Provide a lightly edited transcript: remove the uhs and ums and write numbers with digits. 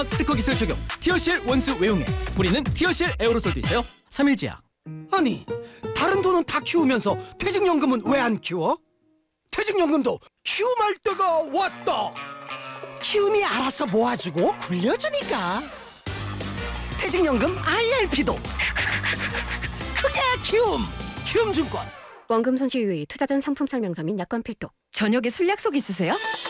특허 기술 적용 티어실 원수 외용액, 뿌리는 티어실 에어로솔도 있어요. 3일제약. 아니, 다른 돈은 다 키우면서 퇴직연금은 왜 안 키워? 퇴직연금도 키움할 때가 왔다. 키움이 알아서 모아주고 굴려주니까. 퇴직연금 IRP도 크게 키움증권. 원금 손실 유의, 투자 전 상품 설명서 및 약관 필독. 저녁에 술 약속 있으세요?